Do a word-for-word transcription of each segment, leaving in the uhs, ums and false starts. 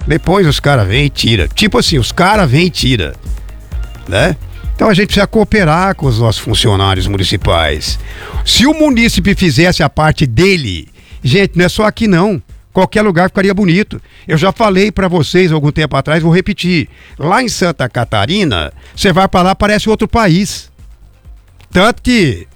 Depois os caras vêm e tiram. Tipo assim, os caras vêm e tiram, né? Então a gente precisa cooperar com os nossos funcionários municipais. Se o munícipe fizesse a parte dele, gente, não é só aqui não. Qualquer lugar ficaria bonito. Eu já falei pra vocês algum tempo atrás, vou repetir. Lá em Santa Catarina, você vai pra lá, parece outro país. Tanto que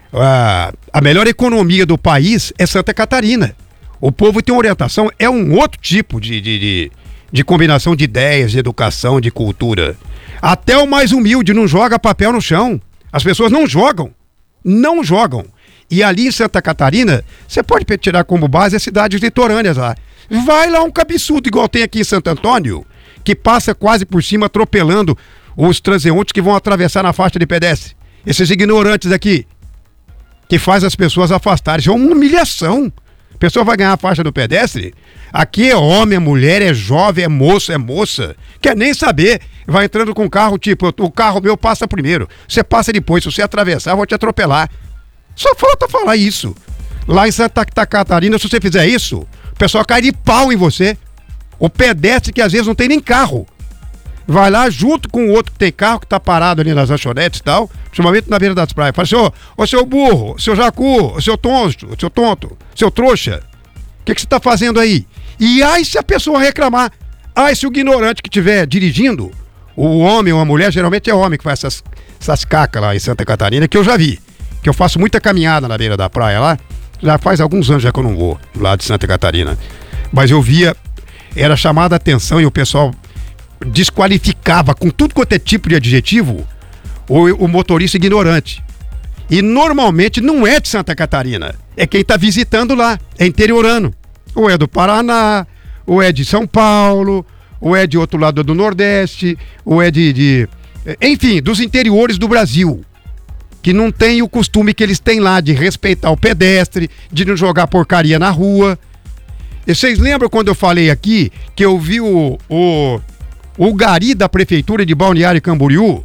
a, a melhor economia do país é Santa Catarina. O povo tem orientação, é um outro tipo de, de, de, de combinação de ideias, de educação, de cultura. Até o mais humilde não joga papel no chão. As pessoas não jogam. Não jogam. E ali em Santa Catarina, você pode tirar como base as cidades litorâneas lá. Vai lá um cabeçudo igual tem aqui em Santo Antônio, que passa quase por cima atropelando os transeuntes que vão atravessar na faixa de pedestre. Esses ignorantes aqui, que faz as pessoas afastarem. Isso é uma humilhação. A pessoa vai ganhar a faixa do pedestre. Aqui é homem, é mulher, é jovem, é moço, é moça. Quer nem saber. Vai entrando com o carro, tipo, o carro meu passa primeiro. Você passa depois. Se você atravessar, eu vou te atropelar. Só falta falar isso. Lá em Santa Catarina, se você fizer isso, o pessoal cai de pau em você. O pedestre que às vezes não tem nem carro. Vai lá junto com o outro que tem carro, que tá parado ali nas lanchonetes e tal, principalmente na beira das praias. Fala assim, ô, ô seu burro, seu jacu, ô, seu tonto, seu tonto, seu trouxa, o que que você tá fazendo aí? E aí se a pessoa reclamar, aí se o ignorante que estiver dirigindo, o homem ou a mulher, geralmente é homem que faz essas, essas cacas lá em Santa Catarina, que eu já vi, que eu faço muita caminhada na beira da praia lá, já faz alguns anos já que eu não vou lá de Santa Catarina, mas eu via, era chamada a atenção e o pessoal desqualificava com tudo quanto é tipo de adjetivo o, o motorista ignorante. E normalmente não é de Santa Catarina, é quem está visitando lá, é interiorano, ou é do Paraná, ou é de São Paulo, ou é de outro lado do Nordeste, ou é de, de enfim, dos interiores do Brasil, que não tem o costume que eles têm lá de respeitar o pedestre, de não jogar porcaria na rua. E vocês lembram quando eu falei aqui que eu vi o, o O gari da prefeitura de Balneário Camboriú,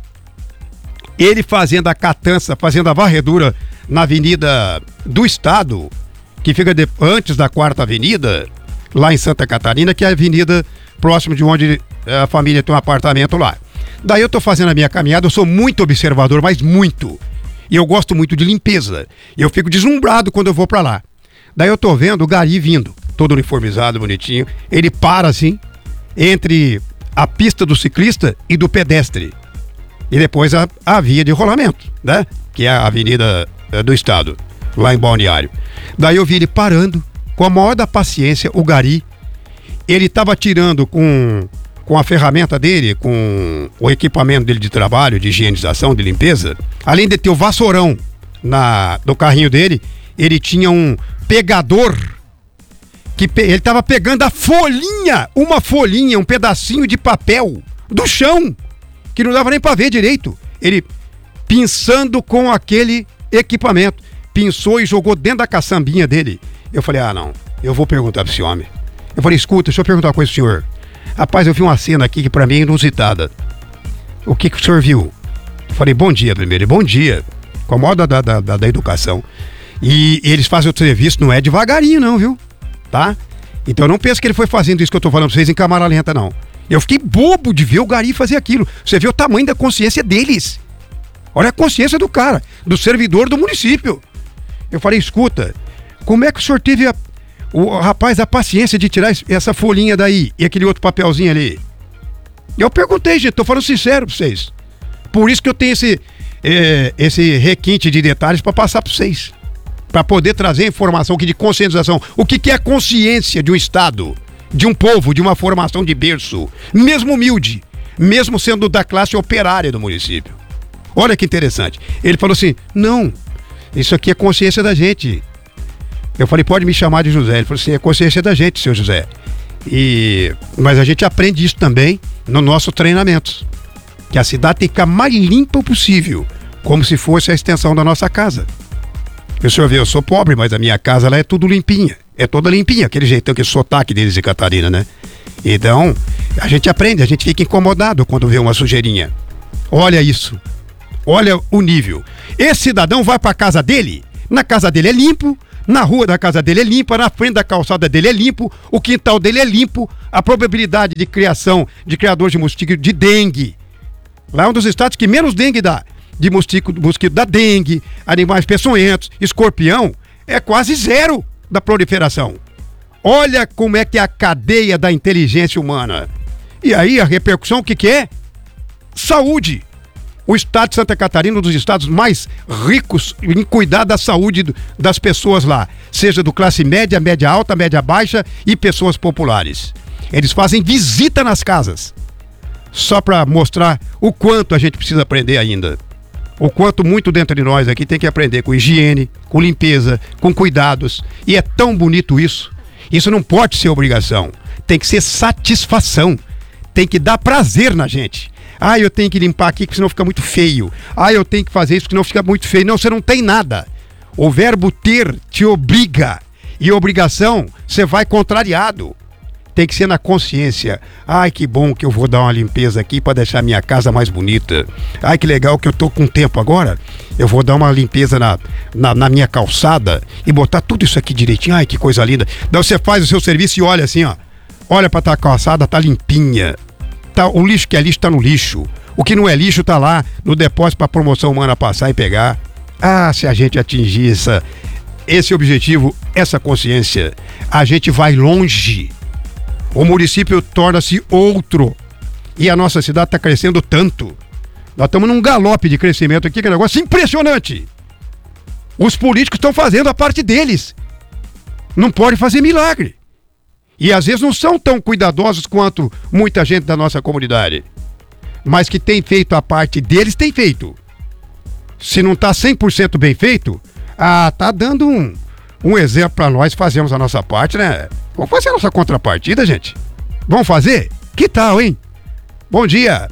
ele fazendo a catança, fazendo a varredura na Avenida do Estado, que fica de, antes da Quarta Avenida, lá em Santa Catarina, que é a avenida próximo de onde a família tem um apartamento lá. Daí eu tô fazendo a minha caminhada, eu sou muito observador, mas muito. E eu gosto muito de limpeza. E eu fico deslumbrado quando eu vou pra lá. Daí eu tô vendo o gari vindo, todo uniformizado, bonitinho. Ele para assim, entre a pista do ciclista e do pedestre. E depois a, a via de rolamento, né? Que é a Avenida é, do Estado, lá em Balneário. Daí eu vi ele parando, com a maior da paciência, o gari. Ele estava tirando com, com a ferramenta dele, com o equipamento dele de trabalho, de higienização, de limpeza. Além de ter o vassourão na, no carrinho dele, ele tinha um pegador que pe... ele estava pegando a folhinha, uma folhinha, um pedacinho de papel do chão, que não dava nem para ver direito. Ele pinçando com aquele equipamento, pinçou e jogou dentro da caçambinha dele. Eu falei, ah não, eu vou perguntar para esse homem. Eu falei, escuta, deixa eu perguntar uma coisa pro senhor. Rapaz, eu vi uma cena aqui que para mim é inusitada. O que que o senhor viu? Eu falei, bom dia primeiro, bom dia, com a maior da, da, da, da educação. E, e eles fazem o serviço, não é devagarinho não, viu? Tá? Então eu não penso que ele foi fazendo isso que eu tô falando pra vocês em câmara lenta, não. Eu fiquei bobo de ver o gari fazer aquilo. Você vê o tamanho da consciência deles. Olha a consciência do cara, do servidor do município. Eu falei, escuta, como é que o senhor teve a, o rapaz a paciência de tirar essa folhinha daí e aquele outro papelzinho ali? Eu perguntei, gente, tô falando sincero pra vocês. Por isso que eu tenho esse, é, esse requinte de detalhes pra passar pra vocês. Para poder trazer informação aqui de conscientização. O que, que é consciência de um Estado, de um povo, de uma formação de berço, mesmo humilde, mesmo sendo da classe operária do município. Olha que interessante. Ele falou assim, não, isso aqui é consciência da gente. Eu falei, pode me chamar de José. Ele falou assim, é consciência da gente, seu José. E... Mas a gente aprende isso também no nosso treinamento. Que a cidade tem que ficar mais limpa possível, como se fosse a extensão da nossa casa. O senhor vê, eu sou pobre, mas a minha casa lá é tudo limpinha. É toda limpinha, aquele jeitão, aquele sotaque deles de Catarina, né? Então, a gente aprende, a gente fica incomodado quando vê uma sujeirinha. Olha isso. Olha o nível. Esse cidadão vai pra casa dele, na casa dele é limpo, Na rua da casa dele é limpa, na frente da calçada dele é limpo, o quintal dele é limpo, a probabilidade de criação de criadores de mosquito de dengue. Lá é um dos estados que menos dengue dá. De mosquito, mosquito da dengue, animais peçonhentos, escorpião, é quase zero da proliferação. Olha como é que é a cadeia da inteligência humana. E aí a repercussão, o que que é? Saúde. O estado de Santa Catarina é um dos estados mais ricos em cuidar da saúde das pessoas lá. Seja do classe média, média alta, média baixa e pessoas populares. Eles fazem visita nas casas. Só para mostrar o quanto a gente precisa aprender ainda. O quanto muito dentro de nós aqui tem que aprender com higiene, com limpeza, com cuidados. E é tão bonito isso. Isso não pode ser obrigação. Tem que ser satisfação. Tem que dar prazer na gente. Ah, eu tenho que limpar aqui, porque senão fica muito feio. Ah, eu tenho que fazer isso, porque senão fica muito feio. Não, você não tem nada. O verbo ter te obriga. E obrigação, você vai contrariado. Tem que ser na consciência. Ai, que bom que eu vou dar uma limpeza aqui para deixar minha casa mais bonita. Ai, que legal que eu tô com tempo agora. Eu vou dar uma limpeza na, na, na minha calçada e botar tudo isso aqui direitinho. Ai, que coisa linda. Daí você faz o seu serviço e olha assim, ó. Olha para tua calçada, tá limpinha. Tá, o lixo que é lixo tá no lixo. O que não é lixo tá lá no depósito para promoção humana passar e pegar. Ah, se a gente atingir essa, esse objetivo, essa consciência, a gente vai longe. O município torna-se outro. E a nossa cidade está crescendo tanto. Nós estamos num galope de crescimento aqui, que é um negócio impressionante. Os políticos estão fazendo a parte deles. Não pode fazer milagre. E às vezes não são tão cuidadosos quanto muita gente da nossa comunidade. Mas que tem feito a parte deles, tem feito. Se não está cem por cento bem feito, ah, tá dando um, um exemplo para nós fazermos a nossa parte, né? Vamos fazer a nossa contrapartida, gente. Vamos fazer? Que tal, hein? Bom dia.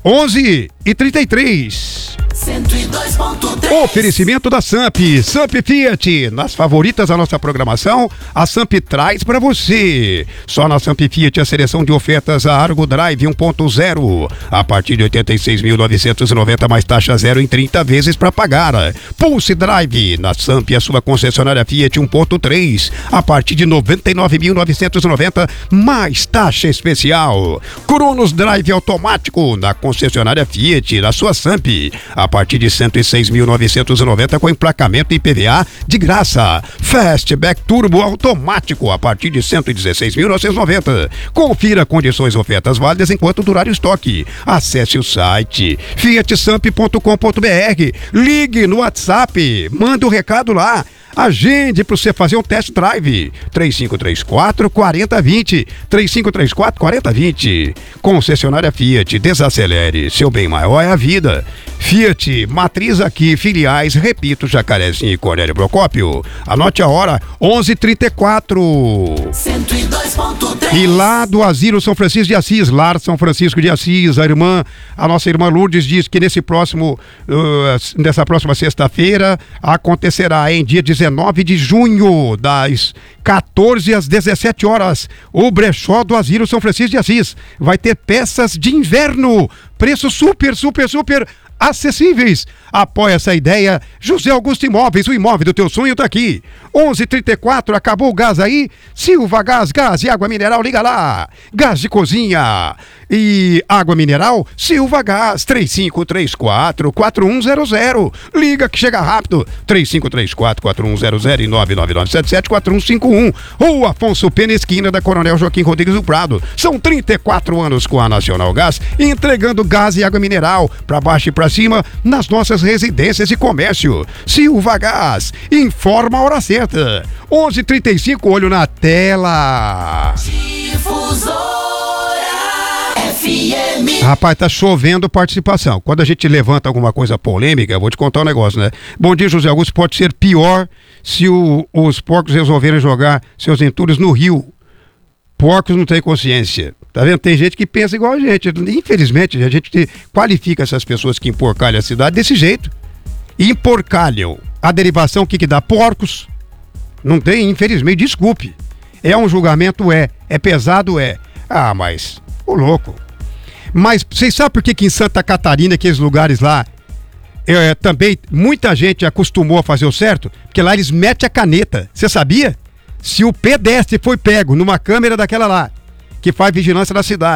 onze e trinta e três. cento e dois ponto três. Oferecimento da Samp, Samp Fiat. Nas favoritas da nossa programação, a Samp traz para você. Só na Samp Fiat a seleção de ofertas a Argo Drive um ponto zero. A partir de oitenta e seis mil novecentos e noventa mais taxa zero em trinta vezes para pagar. Pulse Drive na Samp, a sua concessionária Fiat um ponto três. A partir de noventa e nove mil novecentos e noventa mais taxa especial. Cronos Drive automático na concessionária Fiat, na sua Samp. A partir de cento e seis mil novecentos e noventa com emplacamento e I P V A de graça. Fastback Turbo automático a partir de cento e dezesseis mil novecentos e noventa. Confira condições e ofertas válidas enquanto durar o estoque. Acesse o site fiat samp ponto com ponto br. Ligue no WhatsApp, manda o um recado lá. Agende para você fazer um test drive. três cinco três quatro, quatro zero dois zero. três cinco três quatro, quatro zero dois zero. Concessionária Fiat, desacelere. Seu bem maior é a vida. Fiat, matriz aqui, filiais, repito, Jacarezinho e Cornélio Procópio. Anote a hora, onze e trinta e quatro. cento e dois ponto três. E lá do Asilo São Francisco de Assis, Lar São Francisco de Assis, a irmã, a nossa irmã Lourdes diz que nesse próximo, uh, nessa próxima sexta-feira acontecerá em dia dezenove de junho, das quatorze às dezessete horas, o brechó do Asilo São Francisco de Assis. Vai ter peças de inverno, preço super, super, super acessíveis. Apoia essa ideia. José Augusto Imóveis, o imóvel do teu sonho tá aqui. onze e trinta e quatro, acabou o gás aí? Silva Gás, gás e água mineral, liga lá. Gás de cozinha e água mineral, Silva Gás, três cinco três quatro, quatro um zero zero. Liga que chega rápido. três cinco três quatro, quatro um zero zero e nove nove nove sete sete, quatro um cinco um. Rua Afonso Pena, esquina da Coronel Joaquim Rodrigues do Prado. São trinta e quatro anos com a Nacional Gás, entregando gás e água mineral para baixo e para cima nas nossas residências e comércio. Silva Gás, informa a hora certa. onze e trinta e cinco, olho na tela. Difusora F M. Rapaz, tá chovendo participação. Quando a gente levanta alguma coisa polêmica, eu vou te contar um negócio, né? Bom dia, José Augusto. Pode ser pior se o, os porcos resolverem jogar seus entulhos no rio. Porcos não têm consciência. Tá vendo? Tem gente que pensa igual a gente. Infelizmente, a gente qualifica essas pessoas que emporcalham a cidade desse jeito. Emporcalham. A derivação, o que que dá? Porcos. Não tem, infelizmente, desculpe. É um julgamento? É. É pesado? É. Ah, mas... Ô, louco. Mas vocês sabem por que que em Santa Catarina, aqueles lugares lá, é, também muita gente acostumou a fazer o certo, porque lá eles metem a caneta. Você sabia? Se o pedestre foi pego numa câmera daquela lá, que faz vigilância da cidade,